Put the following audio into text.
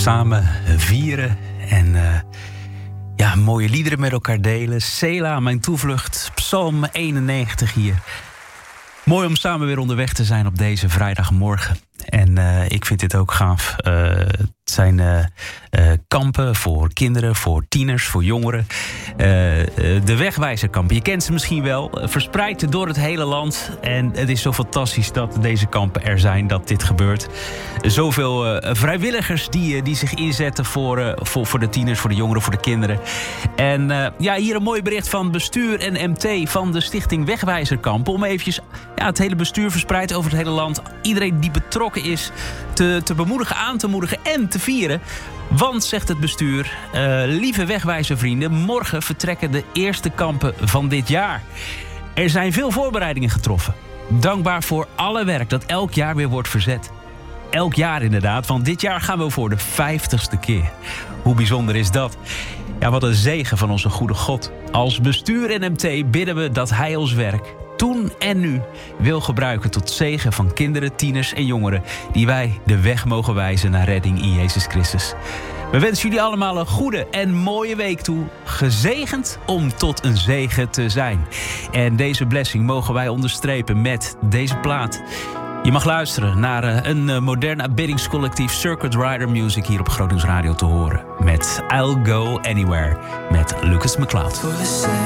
samen vieren en mooie liederen met elkaar delen. Sela, mijn toevlucht, Psalm 91 hier. Mooi om samen weer onderweg te zijn op deze vrijdagmorgen. En ik vind dit ook gaaf. Het zijn kampen voor kinderen, voor tieners, voor jongeren. De wegwijzerkampen, je kent ze misschien wel. Verspreid door het hele land. En het is zo fantastisch dat deze kampen er zijn, dat dit gebeurt. Zoveel vrijwilligers die zich inzetten voor de tieners, voor de jongeren, voor de kinderen. En hier een mooi bericht van bestuur en MT van de stichting Wegwijzerkampen. Om eventjes het hele bestuur verspreid over het hele land. Iedereen die betrokken is te bemoedigen, aan te moedigen en te vieren. Want, zegt het bestuur, lieve wegwijzervrienden, morgen vertrekken de eerste kampen van dit jaar. Er zijn veel voorbereidingen getroffen. Dankbaar voor alle werk dat elk jaar weer wordt verzet. Elk jaar inderdaad, want dit jaar gaan we voor de 50ste keer. Hoe bijzonder is dat? Ja, wat een zegen van onze goede God. Als bestuur en MT bidden we dat Hij ons werk toen en nu wil gebruiken tot zegen van kinderen, tieners en jongeren die wij de weg mogen wijzen naar redding in Jezus Christus. We wensen jullie allemaal een goede en mooie week toe. Gezegend om tot een zegen te zijn. En deze blessing mogen wij onderstrepen met deze plaat. Je mag luisteren naar een moderne aanbiddingscollectief Circuit Rider Music hier op Gronings Radio te horen. Met I'll Go Anywhere met Lucas McLeod.